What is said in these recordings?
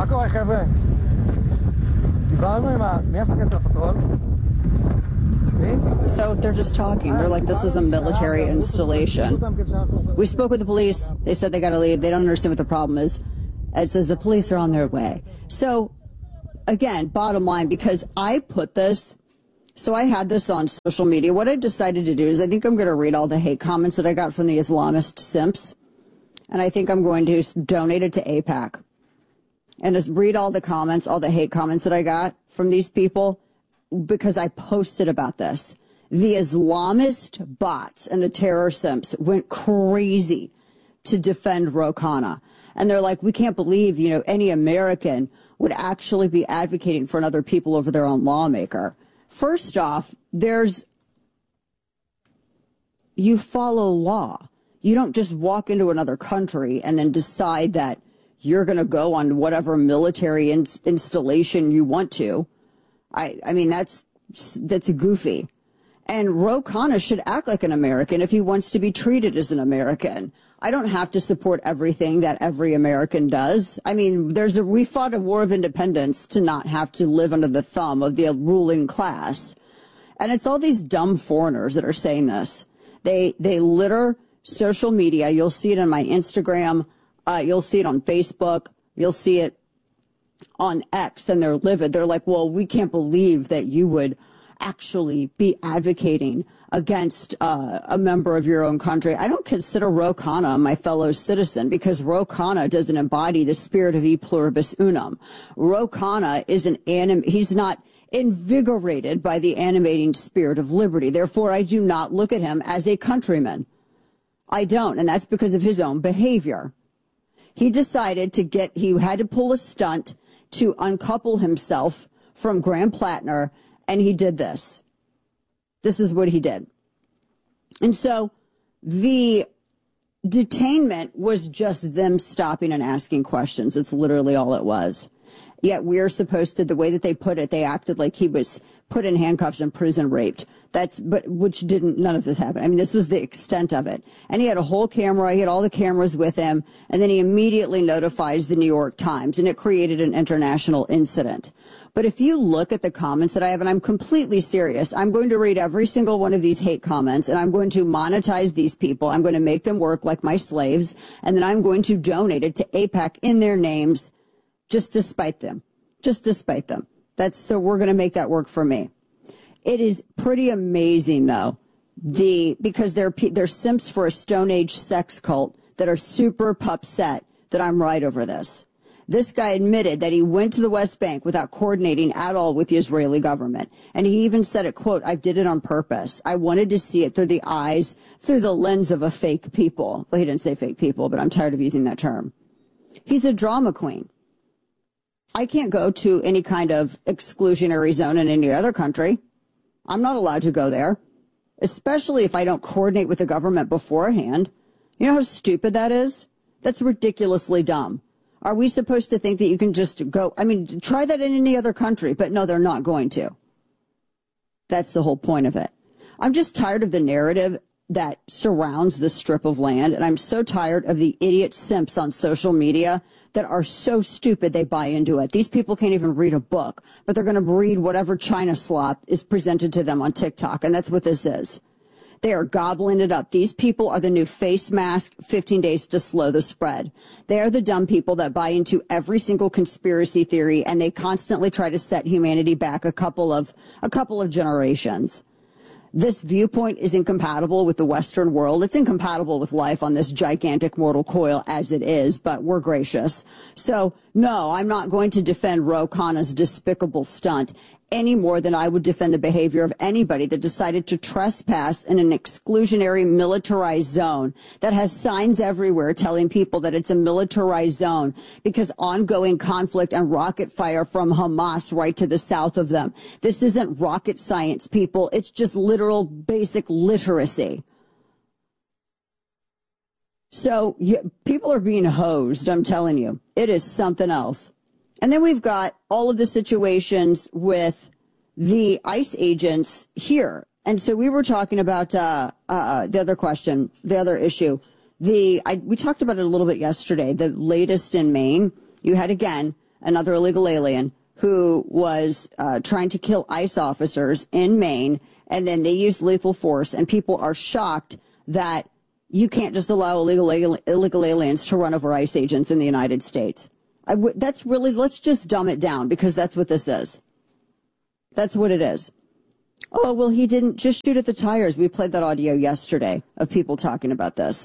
מה קורה, חבר'ה? דיברנו עם מי המפקד של הפטרול? So they're just talking. They're like, this is a military installation. We spoke with the police. They said they got to leave. They don't understand what the problem is. It says the police are on their way. So, again, bottom line, because I put this, so I had this on social media. What I decided to do is I think I'm going to read all the hate comments that I got from the Islamist simps. And I think I'm going to donate it to AIPAC. And just read all the comments, all the hate comments that I got from these people, because I posted about this. The Islamist bots and the terror simps went crazy to defend Ro Khanna. And they're like, we can't believe, any American would actually be advocating for another people over their own lawmaker. First off, you follow law. You don't just walk into another country and then decide that you're going to go on whatever military installation you want to. I mean, that's goofy. And Ro Khanna should act like an American if he wants to be treated as an American. I don't have to support everything that every American does. I mean, we fought a war of independence to not have to live under the thumb of the ruling class. And it's all these dumb foreigners that are saying this. They litter social media. You'll see it on my Instagram. You'll see it on Facebook. You'll see it on X, and they're livid. They're like, well, we can't believe that you would actually be advocating against a member of your own country. I don't consider Ro Khanna my fellow citizen because Ro Khanna doesn't embody the spirit of e pluribus unum. Ro Khanna is he's not invigorated by the animating spirit of liberty. Therefore, I do not look at him as a countryman. I don't, and that's because of his own behavior. He decided he had to pull a stunt to uncouple himself from Graham Plattner, and he did this. This is what he did. And so the detainment was just them stopping and asking questions. It's literally all it was. Yet we're supposed to, the way that they put it, they acted like he was put in handcuffs and prison raped. None of this happened. I mean, this was the extent of it. And he had a whole camera. He had all the cameras with him. And then he immediately notifies the New York Times, and it created an international incident. But if you look at the comments that I have, and I'm completely serious, I'm going to read every single one of these hate comments, and I'm going to monetize these people. I'm going to make them work like my slaves, and then I'm going to donate it to AIPAC in their names, just to spite them. So we're going to make that work for me. It is pretty amazing, though, because they're simps for a Stone Age sex cult that are super upset that I'm right over this. This guy admitted that he went to the West Bank without coordinating at all with the Israeli government. And he even said it, quote, I did it on purpose. I wanted to see it through the lens of a fake people. Well, he didn't say fake people, but I'm tired of using that term. He's a drama queen. I can't go to any kind of exclusionary zone in any other country. I'm not allowed to go there, especially if I don't coordinate with the government beforehand. You know how stupid that is? That's ridiculously dumb. Are we supposed to think that you can just go? I mean, try that in any other country, but no, they're not going to. That's the whole point of it. I'm just tired of the narrative that surrounds this strip of land, and I'm so tired of the idiot simps on social media that are so stupid they buy into it. These people can't even read a book, but they're going to read whatever China slop is presented to them on TikTok, and that's what this is. They are gobbling it up. These people are the new face mask, 15 days to slow the spread. They are the dumb people that buy into every single conspiracy theory, and they constantly try to set humanity back a couple of generations. This viewpoint is incompatible with the Western world. It's incompatible with life on this gigantic mortal coil as it is, but we're gracious. So, no, I'm not going to defend Ro Khanna's despicable stunt any more than I would defend the behavior of anybody that decided to trespass in an exclusionary militarized zone that has signs everywhere telling people that it's a militarized zone because ongoing conflict and rocket fire from Hamas right to the south of them. This isn't rocket science, people. It's just literal basic literacy. So people are being hosed, I'm telling you. It is something else. And then we've got all of the situations with the ICE agents here. And so we were talking about the other issue. We talked about it a little bit yesterday, the latest in Maine. You had, again, another illegal alien, who was trying to kill ICE officers in Maine, and then they used lethal force, and people are shocked that you can't just allow illegal aliens to run over ICE agents in the United States. That's really, let's just dumb it down, because that's what this is. That's what it is. Oh, well, he didn't just shoot at the tires. We played that audio yesterday of people talking about this.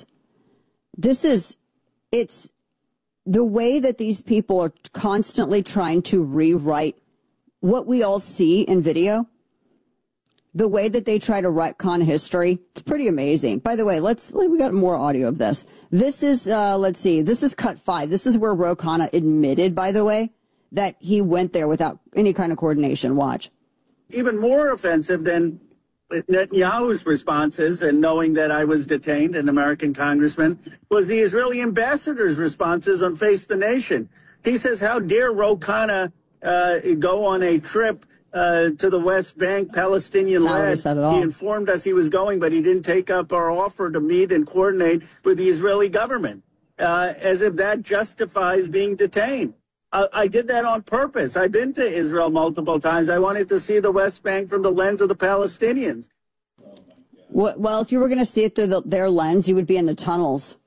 It's the way that these people are constantly trying to rewrite what we all see in video. The way that they try to retcon history, it's pretty amazing. By the way, we got more audio of this. This is, this is cut 5. This is where Ro Khanna admitted, by the way, that he went there without any kind of coordination. Watch. Even more offensive than Netanyahu's responses, and knowing that I was detained, an American congressman, was the Israeli ambassador's responses on Face the Nation. He says, how dare Ro Khanna go on a trip to the West Bank, Palestinian land. He informed us he was going, but he didn't take up our offer to meet and coordinate with the Israeli government, as if that justifies being detained. I did that on purpose. I've been to Israel multiple times. I wanted to see the West Bank from the lens of the Palestinians. Well, if you were going to see it through their lens, you would be in the tunnels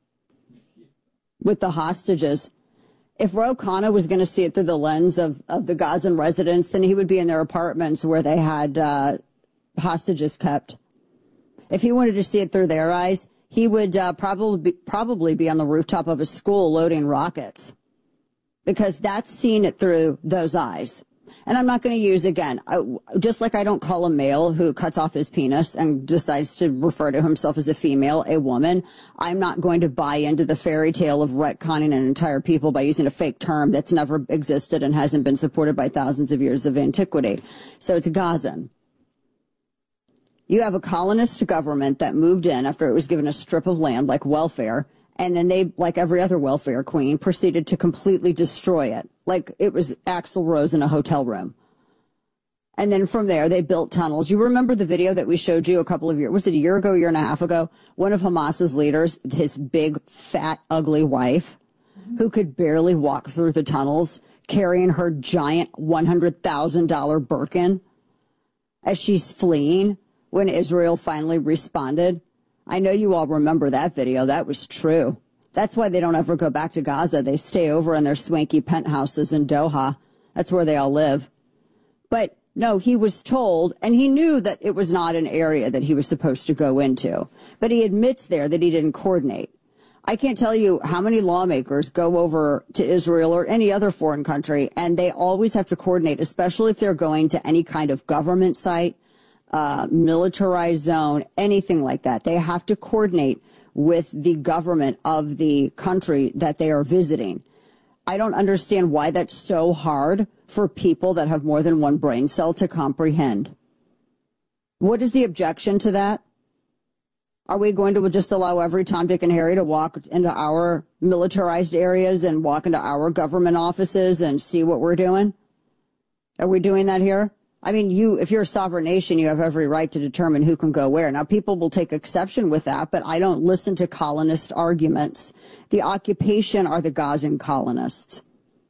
with the hostages. If Ro Khanna was going to see it through the lens of the Gazan residents, then he would be in their apartments where they had hostages kept. If he wanted to see it through their eyes, he would probably be on the rooftop of a school loading rockets, because that's seeing it through those eyes. And I'm not going to use, again, just like I don't call a male who cuts off his penis and decides to refer to himself as a female, a woman, I'm not going to buy into the fairy tale of retconning an entire people by using a fake term that's never existed and hasn't been supported by thousands of years of antiquity. So it's Gazan. You have a colonist government that moved in after it was given a strip of land like welfare, and then they, like every other welfare queen, proceeded to completely destroy it, like it was Axl Rose in a hotel room. And then from there, they built tunnels. You remember the video that we showed you a couple of years, was it a year ago, year and a half ago? One of Hamas's leaders, his big, fat, ugly wife, who could barely walk through the tunnels, carrying her giant $100,000 Birkin as she's fleeing when Israel finally responded. I know you all remember that video. That was true. That's why they don't ever go back to Gaza. They stay over in their swanky penthouses in Doha. That's where they all live. But no, he was told, and he knew that it was not an area that he was supposed to go into. But he admits there that he didn't coordinate. I can't tell you how many lawmakers go over to Israel or any other foreign country, and they always have to coordinate, especially if they're going to any kind of government site, militarized zone, anything like that. They have to coordinate with the government of the country that they are visiting. I don't understand why that's so hard for people that have more than one brain cell to comprehend. What is the objection to that? Are we going to just allow every Tom, Dick, and Harry to walk into our militarized areas and walk into our government offices and see what we're doing? Are we doing that here? I mean, if you're a sovereign nation, you have every right to determine who can go where. Now, people will take exception with that, but I don't listen to colonist arguments. The occupation are the Gazan colonists.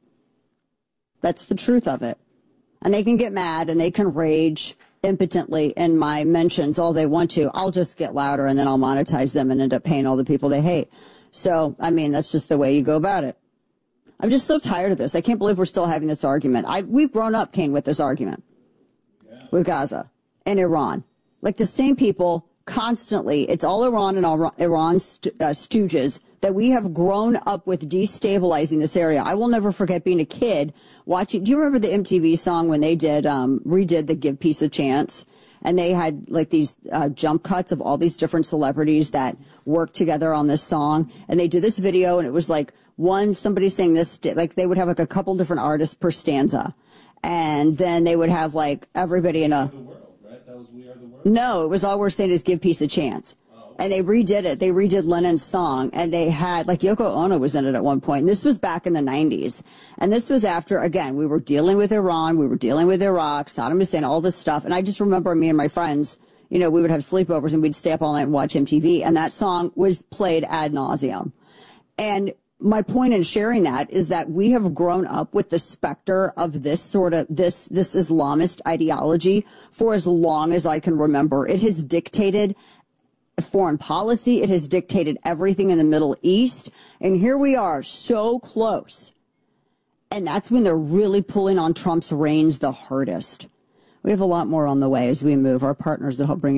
That's the truth of it. And they can get mad and they can rage impotently in my mentions all they want to. I'll just get louder and then I'll monetize them and end up paying all the people they hate. So, I mean, that's just the way you go about it. I'm just so tired of this. I can't believe we're still having this argument. We've grown up, Kane, with this argument. With Gaza and Iran. Like the same people constantly, it's all Iran and Iran's stooges that we have grown up with destabilizing this area. I will never forget being a kid watching. Do you remember the MTV song when they redid the Give Peace a Chance? And they had like these jump cuts of all these different celebrities that worked together on this song. And they did this video and it was like somebody saying this, like they would have like a couple different artists per stanza. And then they would have like everybody in a... The world, right? That was We Are the World? No, it was All We're Saying Is Give Peace a Chance. Oh. And they redid it. They redid Lennon's song. And they had, like Yoko Ono was in it at one point. And this was back in the 90s. And this was after, again, we were dealing with Iran. We were dealing with Iraq, Saddam Hussein, all this stuff. And I just remember me and my friends, you know, we would have sleepovers and we'd stay up all night and watch MTV. And that song was played ad nauseum. And my point in sharing that is that we have grown up with the specter of this sort of this Islamist ideology for as long as I can remember. It has dictated foreign policy. It has dictated everything in the Middle East. And here we are, so close. And that's when they're really pulling on Trump's reins the hardest. We have a lot more on the way as we move. Our partners that help bring